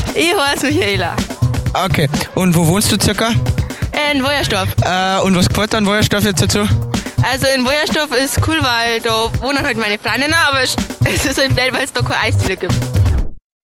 Ich heiße Michaela. Okay, und wo wohnst du circa? In Wojersdorf. Und was gefällt dir an Wojersdorf jetzt dazu? Also in Wojersdorf ist cool, weil da wohnen halt meine Freundinnen, aber es ist halt blöd, weil es da keine Eisdiele gibt.